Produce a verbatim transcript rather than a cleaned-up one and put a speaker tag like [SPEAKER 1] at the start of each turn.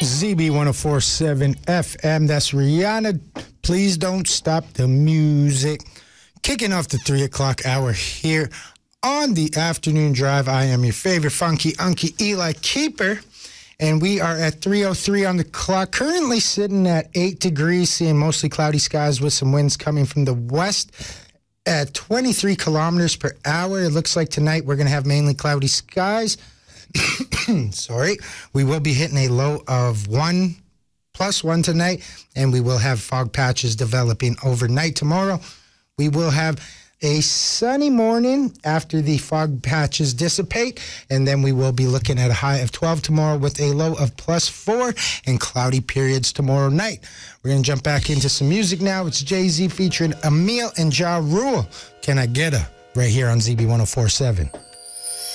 [SPEAKER 1] Z B one oh four point seven F M. That's Rihanna. Please don't stop the music. Kicking off the three o'clock hour here on the afternoon drive. I am your favorite funky unky Eli Keeper. And we are at three oh three on the clock. Currently sitting at eight degrees, seeing mostly cloudy skies with some winds coming from the west at twenty-three kilometers per hour. It looks like tonight we're going to have mainly cloudy skies. Sorry. We will be hitting a low of one, plus one tonight, and we will have fog patches developing overnight tomorrow. We will have a sunny morning after the fog patches dissipate, and then we will be looking at a high of twelve tomorrow with a low of plus four and cloudy periods tomorrow night. We're going to jump back into some music now. It's Jay-Z featuring Emil and Ja Rule. Can I Get Her? Right here on Z B one oh four point seven.